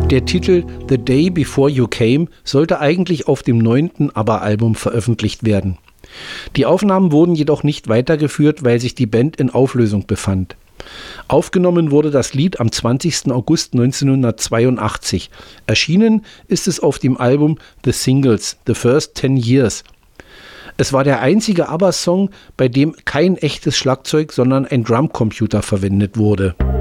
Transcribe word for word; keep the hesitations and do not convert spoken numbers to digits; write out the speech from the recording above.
Der Titel The Day Before You Came sollte eigentlich auf dem neunten ABBA-Album veröffentlicht werden. Die Aufnahmen wurden jedoch nicht weitergeführt, weil sich die Band in Auflösung befand. Aufgenommen wurde das Lied am zwanzigsten August neunzehnhundertzweiundachtzig. Erschienen ist es auf dem Album The Singles, The First Ten Years. Es war der einzige ABBA-Song, bei dem kein echtes Schlagzeug, sondern ein Drumcomputer verwendet wurde.